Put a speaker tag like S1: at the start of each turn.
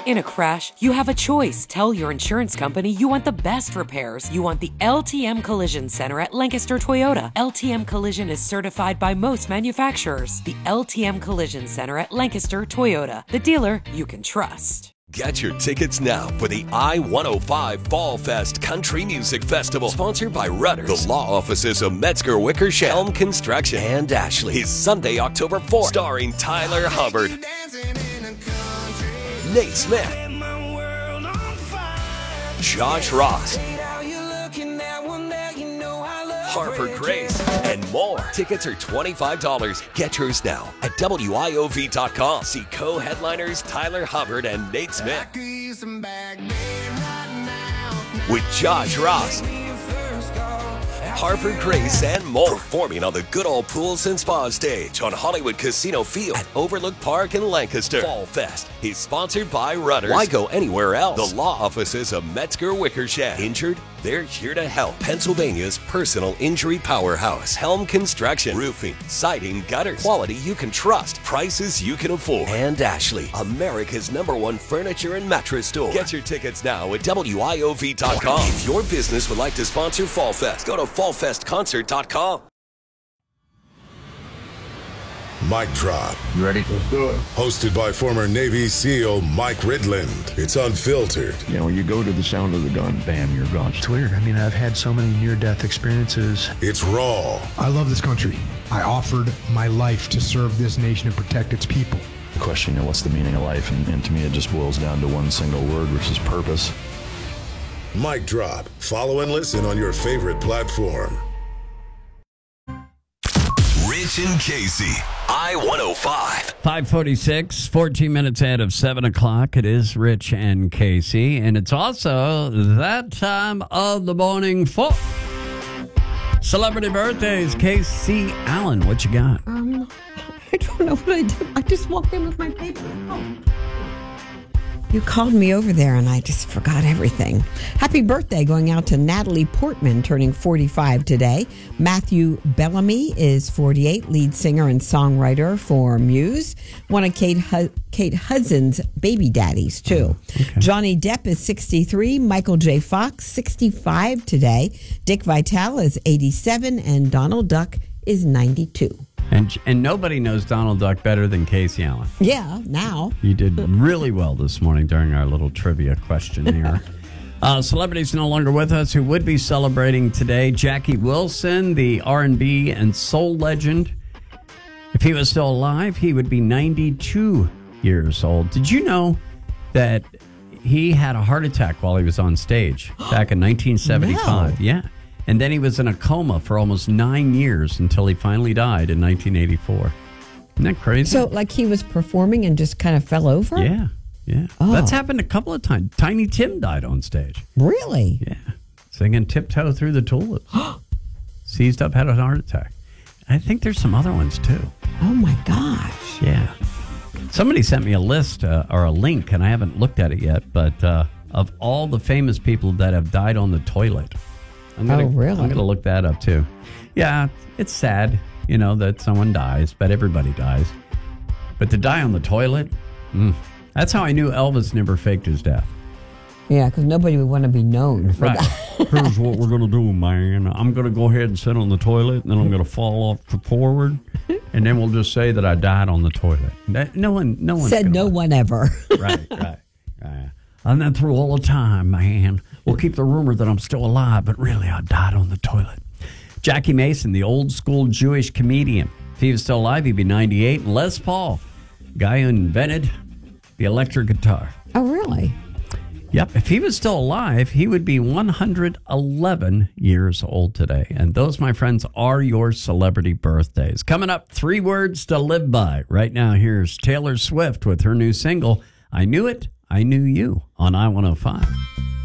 S1: In a crash, you have a choice. Tell your insurance company you want the best repairs. You want the LTM Collision Center at Lancaster Toyota. LTM Collision is certified by most manufacturers. The LTM Collision Center at Lancaster Toyota. The dealer you can trust.
S2: Get your tickets now for the I-105 Fall Fest Country Music Festival, sponsored by Rudders, the law offices of Metzger Wickersham, Helm Construction, and Ashley. Is Sunday, October 4th, starring Tyler Hubbard, Nate Smith, Josh Ross, Harper Grace, and more. Tickets are $25. Get yours now at WIOV.com. See co-headliners Tyler Hubbard and Nate Smith with Josh Ross, Harper Grace, and more. Performing on the Good Old Pools and Spa stage on Hollywood Casino Field at Overlook Park in Lancaster. Fall Fest is sponsored by Rudders. Why go anywhere else? The law offices of Metzger Wickersham. Injured? They're here to help. Pennsylvania's personal injury powerhouse. Helm Construction. Roofing, siding, gutters. Quality you can trust. Prices you can afford. And Ashley, America's #1 furniture and mattress store. Get your tickets now at WIOV.com. If your business would like to sponsor Fall Fest, go to fallfestconcert.com.
S3: Mic Drop.
S4: You ready?
S5: Let's do it.
S3: Hosted by former Navy SEAL Mike Ridland. It's unfiltered.
S4: You know, when you go to the sound of the gun, bam, you're gone.
S5: It's weird. I mean, I've had so many near-death experiences.
S3: It's raw.
S6: I love this country. I offered my life to serve this nation and protect its people.
S4: The question, you know, what's the meaning of life? And to me, it just boils down to one single word, which is purpose.
S3: Mic Drop. Follow and listen on your favorite platform.
S2: Rich and Casey, I-105.
S7: 5:46, 14 minutes ahead of 7 o'clock. It is Rich and Casey, and it's also that time of the morning for celebrity birthdays. Casey Allen, what you got?
S8: I don't know what I did. I just walked in with my paper. Oh. You called me over there and I just forgot everything. Happy birthday going out to Natalie Portman, turning 45 today. Matthew Bellamy is 48, lead singer and songwriter for Muse. One of Kate Hudson's baby daddies, too. Okay. Johnny Depp is 63. Michael J. Fox, 65 today. Dick Vitale is 87. And Donald Duck is 92.
S7: And nobody knows Donald Duck better than Casey Allen.
S8: Yeah, now.
S7: You did really well this morning during our little trivia question here. Celebrities no longer with us who would be celebrating today. Jackie Wilson, the R&B and soul legend. If he was still alive, he would be 92 years old. Did you know that he had a heart attack while he was on stage back in 1975? No. Yeah. And then he was in a coma for almost 9 years until he finally died in 1984. Isn't that crazy?
S8: So, like, he was performing and just kind of fell over?
S7: Yeah, yeah. Oh. That's happened a couple of times. Tiny Tim died on stage.
S8: Really?
S7: Yeah. Singing Tiptoe Through the Tulips. Seized up, had a heart attack. I think there's some other ones, too.
S8: Oh, my gosh.
S7: Yeah. Somebody sent me a list or a link, and I haven't looked at it yet, but of all the famous people that have died on the toilet.
S8: Really?
S7: I'm going to look that up, too. Yeah, it's sad, you know, that someone dies, but everybody dies. But to die on the toilet, that's how I knew Elvis never faked his death.
S8: Yeah, because nobody would want to be known for that.
S7: Here's what we're going to do, man. I'm going to go ahead and sit on the toilet, and then I'm going to fall off forward, and then we'll just say that I died on the toilet. No one
S8: said no one ever.
S7: Right. And then through all the time, man, we'll keep the rumor that I'm still alive, but really I died on the toilet. Jackie Mason, the old school Jewish comedian. If he was still alive, he'd be 98. And Les Paul, guy who invented the electric guitar.
S8: Oh, really?
S7: Yep. If he was still alive, he would be 111 years old today. And those, my friends, are your celebrity birthdays. Coming up, 3 words to live by. Right now, here's Taylor Swift with her new single, I Knew It, I Knew You, on I-105.